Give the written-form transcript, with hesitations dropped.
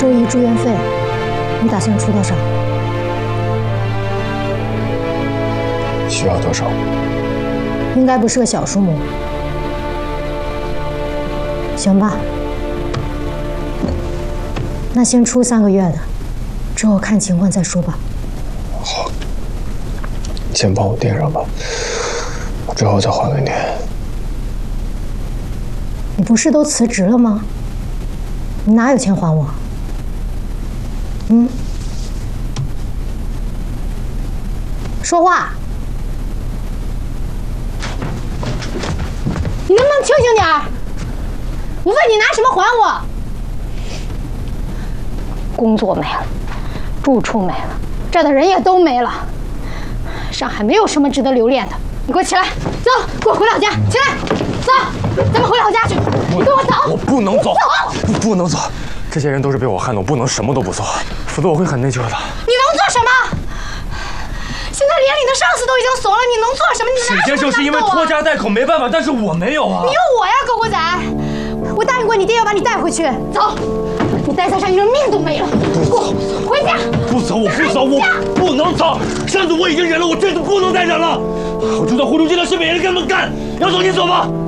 周一住院费，你打算出多少？ 需要多少？ 应该不是个小数目。行吧，那先出3个月的，之后看情况再说吧。 好，先帮我垫上吧，之后再还给你。 你不是都辞职了吗？你哪有钱还我？说话！你能不能清醒点儿？我问你拿什么还我？工作没了，住处没了，这儿的人也都没了。上海没有什么值得留恋的。你给我起来，走，给我回老家，起来，走，咱们回老家去。你跟我走。 我不能走， 走， 不能走。这些人都是被我害的，我不能什么都不做，否则我会很内疚的。 你能做什么？现在连你的上司都已经怂了，你能做什么？你拿什么沈先生是因为拖家带口没办法，但是我没有啊。 你有我呀，狗狗仔！我答应过你爹要把你带回去。走，你待在这儿，你连命都没了。滚，回家！ 不走，我不走，我不能走。上次我已经忍了，我这次不能再忍了。我知道胡忠进的视频也是跟他们干，要走你走吧。